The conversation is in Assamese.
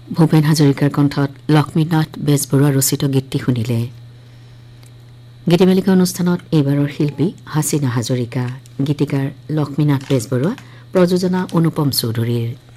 ভূপেন হাজৰিকাৰ কণ্ঠত লক্ষ্মীনাথ বেজবৰুৱা ৰচিত গীতটি শুনিলে। গীতিমালিকা অনুষ্ঠানত এইবাৰৰ শিল্পী হাছিনা হাজৰিকা, গীতিকাৰ লক্ষ্মীনাথ বেজবৰুৱা, প্ৰযোজনা অনুপম চৌধুৰীৰ।